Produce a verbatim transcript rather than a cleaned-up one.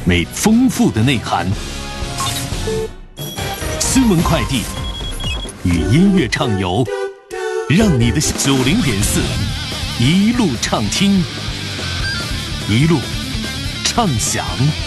美丰富的内涵。新闻快递与音乐畅游，让你的九零点四一路畅听，一路畅享。